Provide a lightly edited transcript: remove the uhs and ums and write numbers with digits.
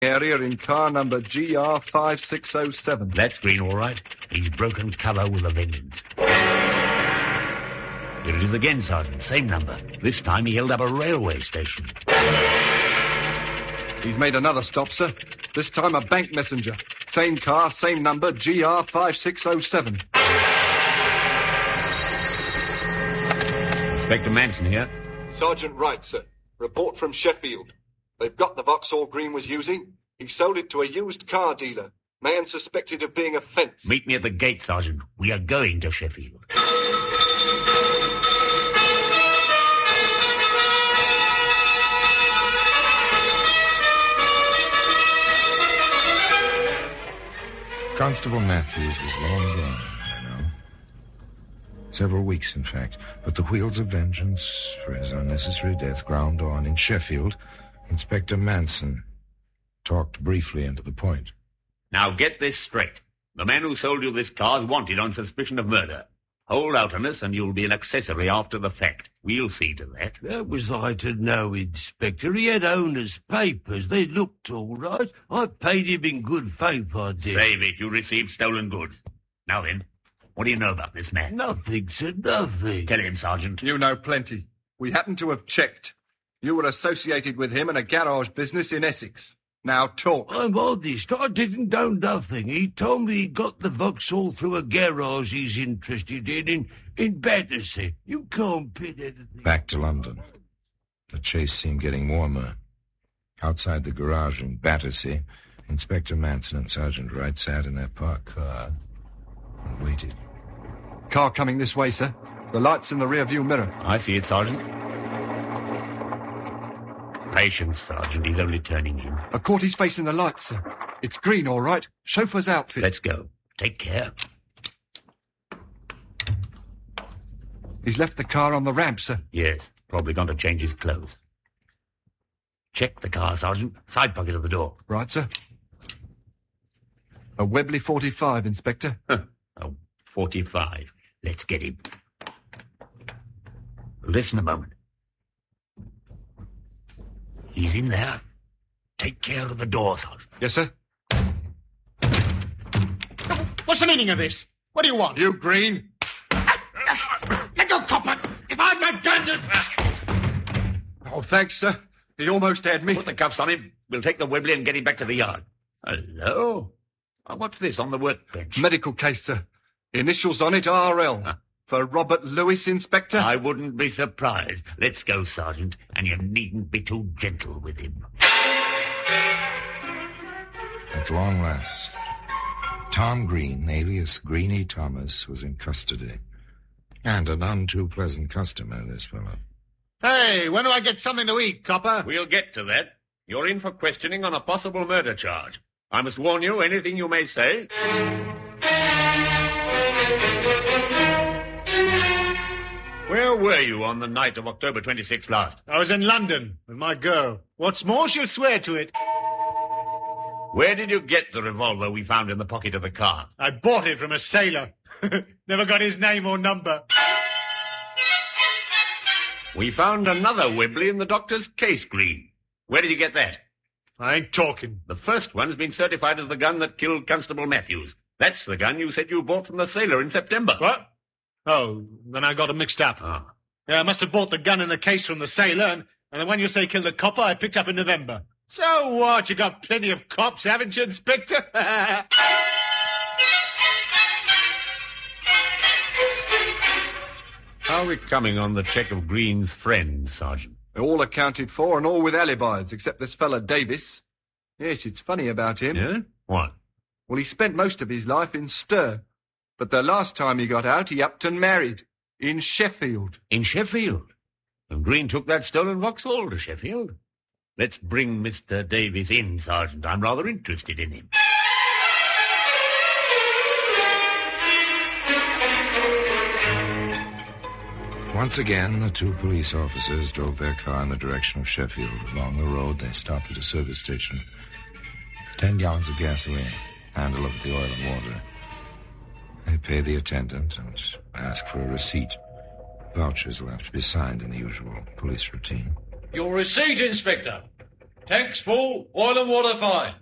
Area in car number GR5607. That's Green, all right. He's broken cover with a vengeance. Here it is again, Sergeant. Same number. This time he held up a railway station. He's made another stop, sir. This time a bank messenger. Same car, same number, GR5607. Inspector Manson here. Sergeant Wright, sir. Report from Sheffield. They've got the Vauxhall Green was using. He sold it to a used car dealer. Man suspected of being a fence. Meet me at the gate, Sergeant. We are going to Sheffield. Constable Matthews was long gone, I know. Several weeks, in fact. But the wheels of vengeance for his unnecessary death ground on in Sheffield. Inspector Manson talked briefly and to the point. Now get this straight. The man who sold you this car is wanted on suspicion of murder. Hold out on us and you'll be an accessory after the fact. We'll see to that. That was I to know, Inspector. He had owner's papers. They looked all right. I paid him in good faith, I did. Save it. You received stolen goods. Now then, what do you know about this man? Nothing, sir, nothing. Tell him, Sergeant. You know plenty. We happen to have checked. You were associated with him in a garage business in Essex. Now talk. I'm honest. I didn't know nothing. He told me he got the Vauxhall through a garage he's interested in Battersea. You can't pin anything. Back to London. The chase seemed getting warmer. Outside the garage in Battersea, Inspector Manson and Sergeant Wright sat in their parked car and waited. Car coming this way, sir. The light's in the rear-view mirror. I see it, Sergeant. Patience, Sergeant. He's only turning in. I caught his face in the lights, sir. It's Green, all right. Chauffeur's outfit. Let's go. Take care. He's left the car on the ramp, sir. Yes, probably gone to change his clothes. Check the car, Sergeant. Side pocket of the door. Right, sir. A Webley 45, Inspector. A 45. Let's get him. Listen a moment. He's in there. Take care of the door, Sergeant. Yes, sir. What's the meaning of this? What do you want? You, Green. Let go, copper. If I'd not done it... Oh, thanks, sir. He almost had me. Put the cuffs on him. We'll take the Webley and get him back to the yard. Hello? What's this on the workbench? Medical case, sir. Initials on it, RL. For Robert Lewis, Inspector? I wouldn't be surprised. Let's go, Sergeant, and you needn't be too gentle with him. At long last, Tom Green, alias Greenie Thomas, was in custody. And a none too pleasant customer, this fellow. Hey, when do I get something to eat, copper? We'll get to that. You're in for questioning on a possible murder charge. I must warn you, anything you may say... Where were you on the night of October 26th last? I was in London with my girl. What's more, she'll swear to it. Where did you get the revolver we found in the pocket of the car? I bought it from a sailor. Never got his name or number. We found another Webley in the doctor's case, Green. Where did you get that? I ain't talking. The first one's been certified as the gun that killed Constable Matthews. That's the gun you said you bought from the sailor in September. What? Oh, then I got them mixed up. Ah. Yeah, I must have bought the gun in the case from the sailor, and the one you say killed the copper I picked up in November. So what? You got plenty of cops, haven't you, Inspector? How are we coming on the check of Green's friends, Sergeant? They're all accounted for and all with alibis, except this fella Davis. Yes, it's funny about him. Yeah? What? Well, he spent most of his life in stir. But the last time he got out, he upped and married. In Sheffield. In Sheffield? And Green took that stolen Vauxhall to Sheffield? Let's bring Mr. Davis in, Sergeant. I'm rather interested in him. Once again, the two police officers drove their car in the direction of Sheffield. Along the road, they stopped at a service station. 10 gallons of gasoline, and a look at the oil and water. They pay the attendant and ask for a receipt. Vouchers will have to be signed in the usual police routine. Your receipt, Inspector. Tanks full, oil and water fine.